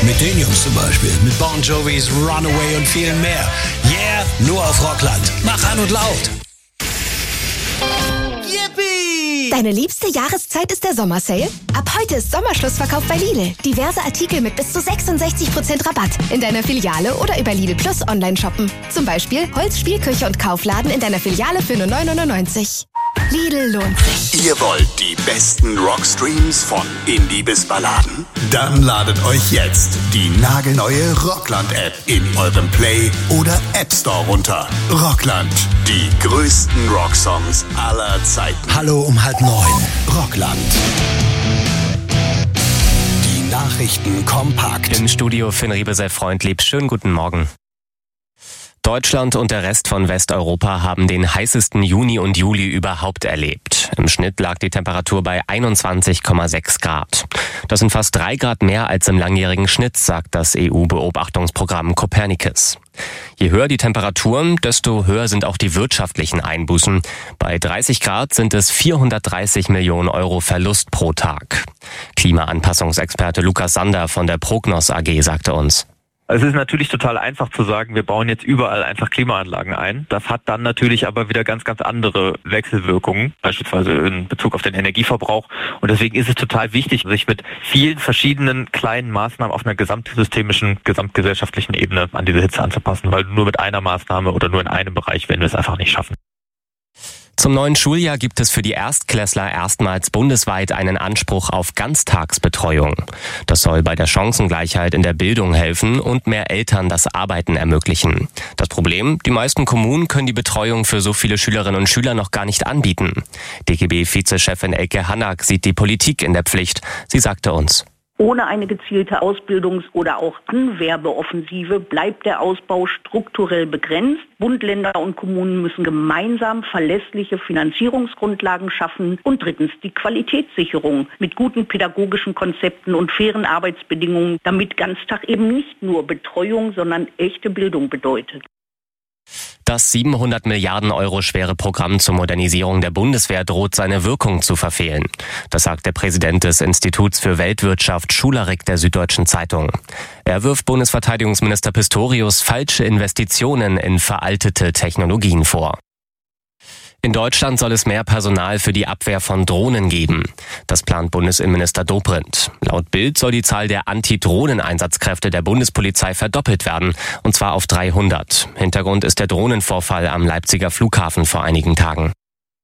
Mit den Jungs zum Beispiel. Mit Bon Jovis Runaway und viel mehr. Yeah, nur auf Rockland. Mach an und laut. Yippie! Deine liebste Jahreszeit ist der Sommersale? Ab heute ist Sommerschlussverkauf bei Lidl. Diverse Artikel mit bis zu 66% Rabatt. In deiner Filiale oder über Lidl Plus online shoppen. Zum Beispiel Holz, Spielküche und Kaufladen in deiner Filiale für nur 9,99 €. Lidl lohnt sich. Ihr wollt die besten Rockstreams von Indie bis Balladen? Dann ladet euch jetzt die nagelneue Rockland-App in eurem Play- oder App Store runter. Rockland, die größten Rocksongs aller Zeiten. Hallo um 8:30. Rockland. Die Nachrichten kompakt. Im Studio Finn Riebesell-Freundlieb. Schönen guten Morgen. Deutschland und der Rest von Westeuropa haben den heißesten Juni und Juli überhaupt erlebt. Im Schnitt lag die Temperatur bei 21,6 Grad. Das sind fast 3 Grad mehr als im langjährigen Schnitt, sagt das EU-Beobachtungsprogramm Copernicus. Je höher die Temperaturen, desto höher sind auch die wirtschaftlichen Einbußen. Bei 30 Grad sind es 430 Millionen € Verlust pro Tag. Klimaanpassungsexperte Lukas Sander von der Prognos AG sagte uns: Es ist natürlich total einfach zu sagen, wir bauen jetzt überall einfach Klimaanlagen ein. Das hat dann natürlich aber wieder ganz, ganz andere Wechselwirkungen, beispielsweise in Bezug auf den Energieverbrauch. Und deswegen ist es total wichtig, sich mit vielen verschiedenen kleinen Maßnahmen auf einer gesamtsystemischen, gesamtgesellschaftlichen Ebene an diese Hitze anzupassen, weil nur mit einer Maßnahme oder nur in einem Bereich werden wir es einfach nicht schaffen. Zum neuen Schuljahr gibt es für die Erstklässler erstmals bundesweit einen Anspruch auf Ganztagsbetreuung. Das soll bei der Chancengleichheit in der Bildung helfen und mehr Eltern das Arbeiten ermöglichen. Das Problem: Die meisten Kommunen können die Betreuung für so viele Schülerinnen und Schüler noch gar nicht anbieten. DGB-Vizechefin Elke Hannak sieht die Politik in der Pflicht. Sie sagte uns: Ohne eine gezielte Ausbildungs- oder auch Anwerbeoffensive bleibt der Ausbau strukturell begrenzt. Bund, Länder und Kommunen müssen gemeinsam verlässliche Finanzierungsgrundlagen schaffen. Und drittens die Qualitätssicherung mit guten pädagogischen Konzepten und fairen Arbeitsbedingungen, damit Ganztag eben nicht nur Betreuung, sondern echte Bildung bedeutet. Das 700 Milliarden € schwere Programm zur Modernisierung der Bundeswehr droht seine Wirkung zu verfehlen. Das sagt der Präsident des Instituts für Weltwirtschaft Schularik der Süddeutschen Zeitung. Er wirft Bundesverteidigungsminister Pistorius falsche Investitionen in veraltete Technologien vor. In Deutschland soll es mehr Personal für die Abwehr von Drohnen geben. Das plant Bundesinnenminister Dobrindt. Laut Bild soll die Zahl der Anti-Drohnen-Einsatzkräfte der Bundespolizei verdoppelt werden, und zwar auf 300. Hintergrund ist der Drohnenvorfall am Leipziger Flughafen vor einigen Tagen.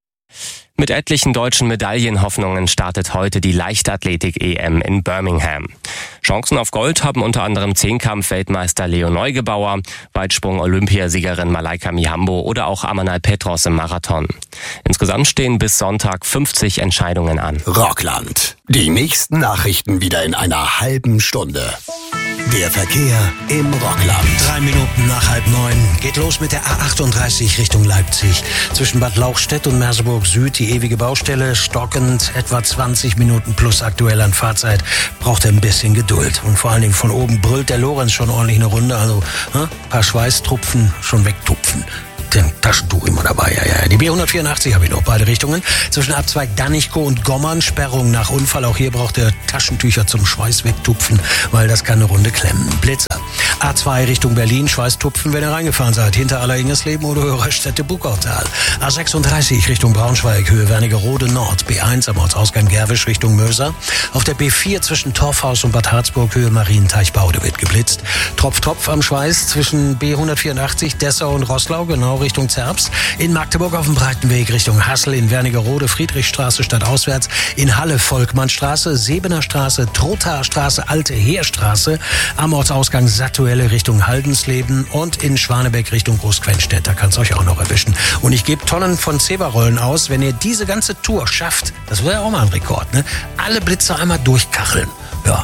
Mit etlichen deutschen Medaillenhoffnungen startet heute die Leichtathletik-EM in Birmingham. Chancen auf Gold haben unter anderem Zehnkampf-Weltmeister Leo Neugebauer, Weitsprung-Olympiasiegerin Malaika Mihambo oder auch Amanal Petros im Marathon. Insgesamt stehen bis Sonntag 50 Entscheidungen an. Rockland. Die nächsten Nachrichten wieder in einer halben Stunde. Der Verkehr im Rockland. 3 Minuten nach 8:30. Geht los mit der A38 Richtung Leipzig. Zwischen Bad Lauchstädt und Merseburg Süd die ewige Baustelle. Stockend, etwa 20 Minuten plus aktuell an Fahrzeit. Braucht er ein bisschen Geduld. Und vor allen Dingen von oben brüllt der Lorenz schon ordentlich eine Runde. Also ein paar Schweißtropfen schon wegtupfen. Den Taschentuch immer dabei, ja. Die B184 habe ich noch, beide Richtungen. Zwischen Abzweig Danichko und Gommern, Sperrung nach Unfall. Auch hier braucht er Taschentücher zum Schweiß wegtupfen, weil das kann eine Runde klemmen. Blitzer. A2 Richtung Berlin, Schweißtupfen, wenn ihr reingefahren seid. Hinter Alleringersleben oder Hörerstätte Buckautal. A36 Richtung Braunschweig, Höhe Wernigerode Nord. B1 am Ortsausgang Gerwisch Richtung Möser. Auf der B4 zwischen Torfhaus und Bad Harzburg, Höhe Marienteich-Baude wird geblitzt. Tropf am Schweiß zwischen B184 Dessau und Roßlau, genau Richtung Zerbst. In Magdeburg auf dem Breitenweg Richtung Hassel, in Wernigerode Friedrichstraße stadtauswärts, in Halle Volkmannstraße, Sebener Straße, Trothaer Straße, Alte Heerstraße, am Ortsausgang Sattuelle Richtung Haldensleben und in Schwanebeck Richtung Großquenstedt. Da kann es euch auch noch erwischen. Und ich gebe Tonnen von Zeberrollen aus, wenn ihr diese ganze Tour schafft. Das wäre ja auch mal ein Rekord, ne? Alle Blitzer einmal durchkacheln. Ja.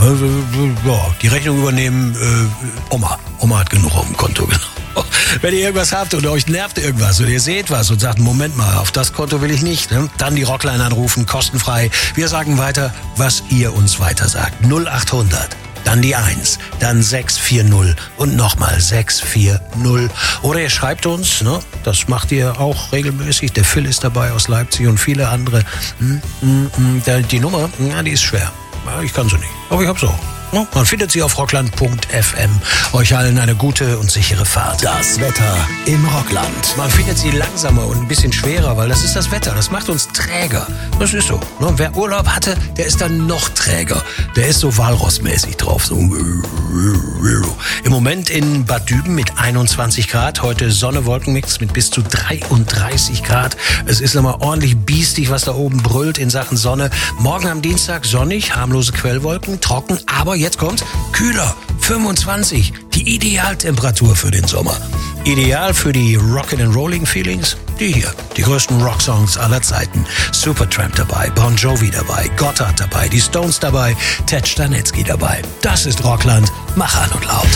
Die Rechnung übernehmen, Oma hat genug auf dem Konto, genau. Wenn ihr irgendwas habt oder euch nervt irgendwas oder ihr seht was und sagt, Moment mal, auf das Konto will ich nicht, ne? Dann die Rockline anrufen, kostenfrei. Wir sagen weiter, was ihr uns weiter sagt. 0800, dann die 1, dann 640 und nochmal 640. Oder ihr schreibt uns, ne? Das macht ihr auch regelmäßig. Der Phil ist dabei aus Leipzig und viele andere. Die Nummer, die ist schwer. Ich kann sie nicht, aber ich hab's auch. Man findet sie auf rockland.fm. Euch allen eine gute und sichere Fahrt. Das Wetter im Rockland. Man findet sie langsamer und ein bisschen schwerer, weil das ist das Wetter. Das macht uns träger. Das ist so. Und wer Urlaub hatte, der ist dann noch träger. Der ist so walrossmäßig drauf. So. Im Moment in Bad Düben mit 21 Grad. Heute Sonne-Wolkenmix mit bis zu 33 Grad. Es ist nochmal ordentlich biestig, was da oben brüllt in Sachen Sonne. Morgen am Dienstag sonnig, harmlose Quellwolken, trocken, aber jetzt kommt kühler, 25, die Idealtemperatur für den Sommer. Ideal für die Rockin' and Rolling Feelings? Die hier, die größten Rocksongs aller Zeiten. Supertramp dabei, Bon Jovi dabei, Gotthard dabei, die Stones dabei, Ted Stanitzky dabei. Das ist Rockland, mach an und laut.